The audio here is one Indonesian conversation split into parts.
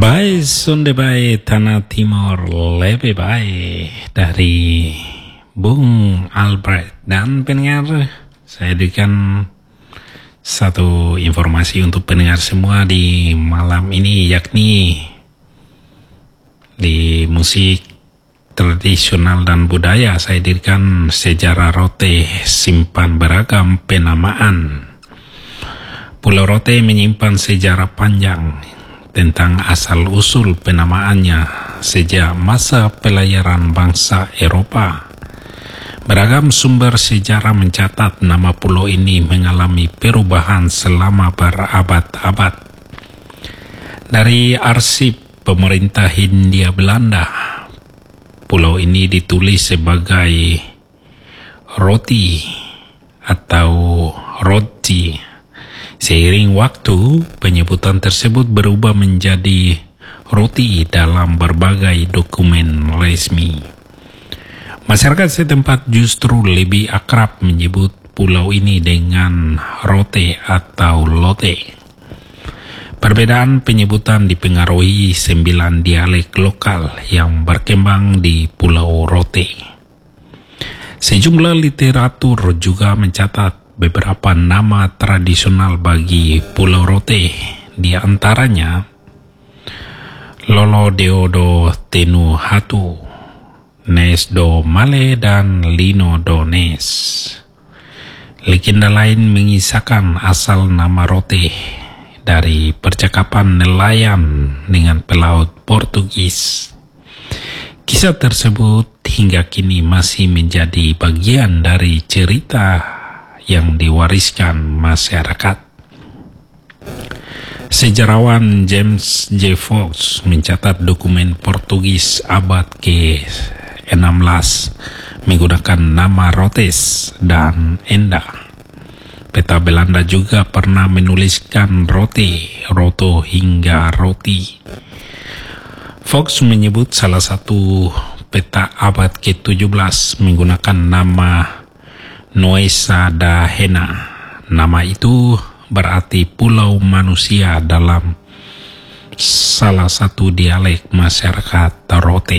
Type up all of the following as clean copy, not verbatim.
Baik, sonde baik tanah timur lebih baik dari Bung Albert. Dan pendengar, saya berikan satu informasi untuk pendengar semua di malam ini, yakni di musik tradisional dan budaya saya dirikan sejarah Rote simpan beragam penamaan. Pulau Rote menyimpan sejarah panjang tentang asal-usul penamaannya sejak masa pelayaran bangsa Eropa. Beragam sumber sejarah mencatat nama pulau ini mengalami perubahan selama berabad-abad. Dari arsip pemerintah Hindia Belanda, pulau ini ditulis sebagai Roti atau Roti. Seiring waktu, penyebutan tersebut berubah menjadi Roti dalam berbagai dokumen resmi. Masyarakat setempat justru lebih akrab menyebut pulau ini dengan Rote atau Lote. Perbedaan penyebutan dipengaruhi 9 dialek lokal yang berkembang di Pulau Rote. Sejumlah literatur juga mencatat beberapa nama tradisional bagi Pulau Rote, di antaranya Lolo Deodo Tenu Hatu, Nes Do Male, dan Lino Do Nes. Legenda lain mengisahkan asal nama Rote dari percakapan nelayan dengan pelaut Portugis. Kisah tersebut hingga kini masih menjadi bagian dari cerita yang diwariskan masyarakat. Sejarawan James J. Fox mencatat dokumen Portugis abad ke-16 menggunakan nama Rotes dan Enda. Peta Belanda juga pernah menuliskan Rote, Roto hingga Roti. Fox menyebut salah satu peta abad ke-17 menggunakan nama Nuesa da Hena. Nama itu berarti pulau manusia dalam salah satu dialek masyarakat Rote.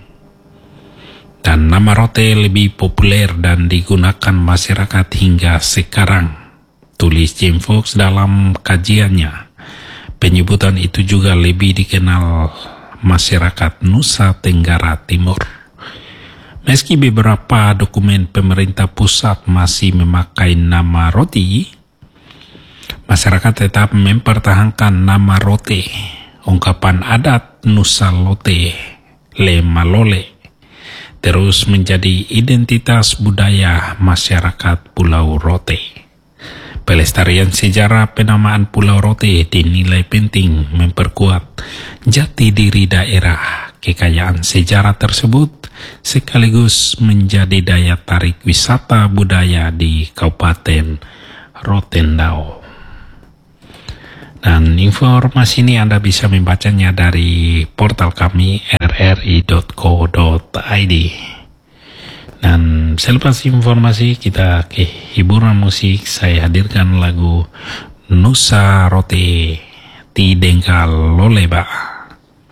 Dan nama Rote lebih populer dan digunakan masyarakat hingga sekarang, tulis James Fox dalam kajiannya. Penyebutan itu juga lebih dikenal masyarakat Nusa Tenggara Timur. Meski beberapa dokumen pemerintah pusat masih memakai nama Roti, masyarakat tetap mempertahankan nama Rote. Ungkapan adat Nusa Lote Le Malole terus menjadi identitas budaya masyarakat Pulau Rote. Pelestarian sejarah penamaan Pulau Rote dinilai penting memperkuat jati diri daerah. Kekayaan sejarah tersebut sekaligus menjadi daya tarik wisata budaya di Kabupaten Rotendao. Dan informasi ini Anda bisa membacanya dari portal kami rri.co.id. Dan selepas informasi kita ke hiburan musik, saya hadirkan lagu Nusa Rote Ti Dengkal Loleba.